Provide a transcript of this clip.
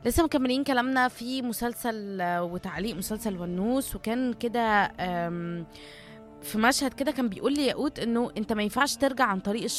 لسه مكملين كلامنا في مسلسل وتعليق مسلسل ونوس. وكان كده في مشهد كده كان بيقول لي ياقوت انه انت ما ينفعش ترجع عن طريق